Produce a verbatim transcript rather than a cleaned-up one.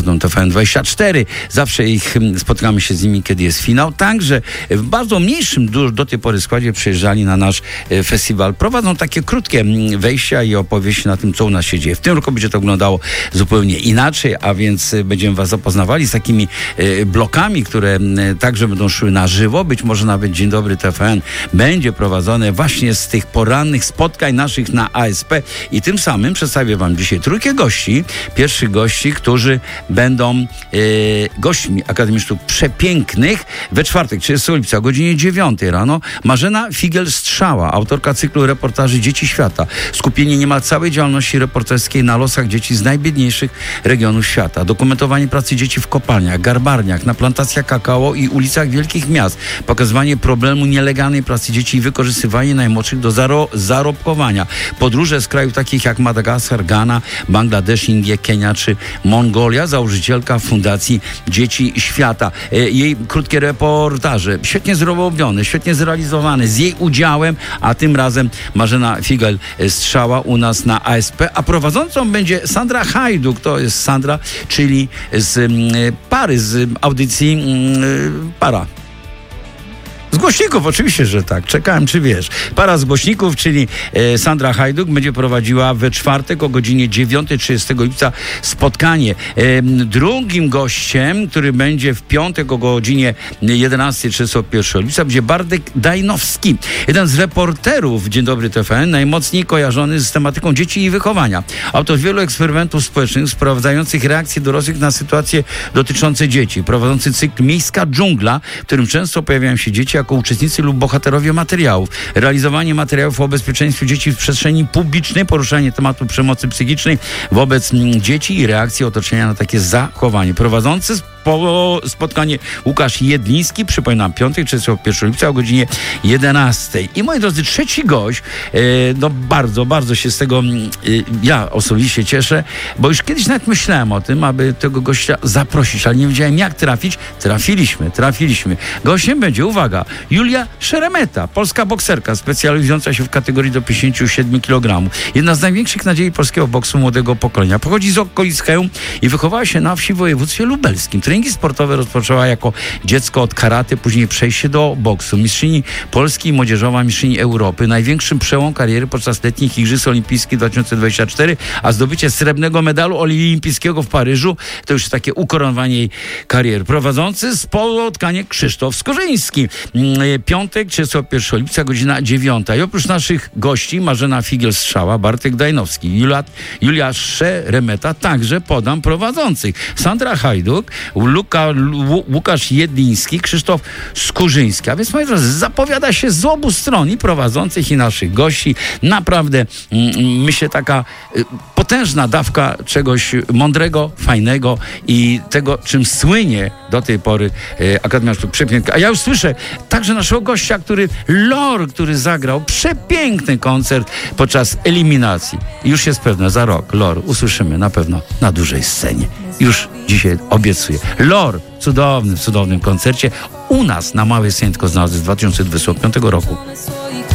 prowadzą T V N dwadzieścia cztery. Zawsze ich spotkamy się z nimi, kiedy jest finał. Także w bardzo mniejszym do, do tej pory składzie przyjeżdżali na nasz festiwal. Prowadzą takie krótkie wejścia i opowieści na tym, co u nas się dzieje. W tym roku będzie to wyglądało zupełnie inaczej, a więc będziemy was zapoznawali z takimi blokami, które także będą szły na żywo. Być może nawet Dzień Dobry T V N będzie prowadzone właśnie z tych porannych spotkań naszych na A S P i tym samym przedstawię wam dzisiaj trójkę gości. Pierwszych gości, którzy będą e, gośćmi Akademii Sztuk Przepięknych we czwartek, trzydziestego lipca o godzinie dziewiątej rano. Marzena Figiel-Strzała, autorka cyklu reportaży Dzieci Świata. Skupienie niemal całej działalności reporterskiej na losach dzieci z najbiedniejszych regionów świata. Dokumentowanie pracy dzieci w kopalniach, garbarniach, na plantacjach kakao i ulicach wielkich miast. Pokazywanie problemu nielegalnej pracy dzieci i wykorzystywanie najmłodszych do zaro- zarobkowania. Podróże z krajów takich jak Madagaskar, Ghana, Bangladesz, Indie, Kenia czy Mongolia. Założycielka Fundacji Dzieci Świata. Jej krótkie reportaże, świetnie zrobione, świetnie zrealizowane, z jej udziałem, a tym razem Marzena Figiel-Strzała u nas na A S P, a prowadzącą będzie Sandra Hajduk. To jest Sandra, czyli z y, Pary, z audycji y, Para. Z głośników, oczywiście, że tak. Czekałem, czy wiesz. Para z głośników, czyli e, Sandra Hajduk będzie prowadziła we czwartek o godzinie dziewiątej, trzydziestego lipca spotkanie. E, drugim gościem, który będzie w piątek o godzinie jedenastej, trzydziestego pierwszego lipca, będzie Bartek Dajnowski. Jeden z reporterów Dzień Dobry T V N, najmocniej kojarzony z tematyką dzieci i wychowania. Autor wielu eksperymentów społecznych sprowadzających reakcje dorosłych na sytuacje dotyczące dzieci. Prowadzący cykl Miejska Dżungla, w którym często pojawiają się dzieci jako uczestnicy lub bohaterowie materiałów. Realizowanie materiałów o bezpieczeństwie dzieci w przestrzeni publicznej, poruszanie tematu przemocy psychicznej wobec m, dzieci i reakcji otoczenia na takie zachowanie. Prowadzący po spotkanie Łukasz Jedliński, przypominam, piątek, trzydziestego pierwszego lipca o godzinie jedenastej. I moi drodzy, trzeci gość, e, no bardzo, bardzo się z tego e, ja osobiście cieszę, bo już kiedyś nawet myślałem o tym, aby tego gościa zaprosić, ale nie wiedziałem, jak trafić. Trafiliśmy, trafiliśmy. Gościem będzie, uwaga, Julia Szeremeta, polska bokserka specjalizująca się w kategorii do pięćdziesięciu siedmiu kilogramów. Jedna z największych nadziei polskiego boksu młodego pokolenia. Pochodzi z okolic Chełm i wychowała się na wsi w województwie lubelskim. Treningi sportowe rozpoczęła jako dziecko od karate, później przejście do boksu. Mistrzyni Polski i młodzieżowa mistrzyni Europy. Największym przełom kariery podczas letnich Igrzysk Olimpijskich dwa tysiące dwudziestego czwartego, a zdobycie srebrnego medalu olimpijskiego w Paryżu to już takie ukoronowanie jej kariery. Prowadzący spotkanie Krzysztof Skorzyński. Piątek, trzydziestego pierwszego lipca, godzina dziewiąta. I oprócz naszych gości Marzena Figiel-Strzała, Bartek Dajnowski, Julia, Julia Szeremeta, także podam prowadzących. Sandra Hajduk, Luka, L- Łukasz Jedliński, Krzysztof Skorzyński. A więc, moi drodzy, zapowiada się z obu stron i prowadzących, i naszych gości. Naprawdę, mm, myślę, taka y, potężna dawka czegoś mądrego, fajnego i tego, czym słynie do tej pory y, Akademia Sztuk Przepięknych. A ja już słyszę także naszego gościa, który Lor, który zagrał przepiękny koncert podczas eliminacji. I już jest pewne, za rok Lor usłyszymy na pewno na dużej scenie. Już dzisiaj obiecuję. Lor w cudownym, cudownym koncercie u nas na Małej Scenie, tylko znalazł z dwa tysiące dwudziestego piątego roku.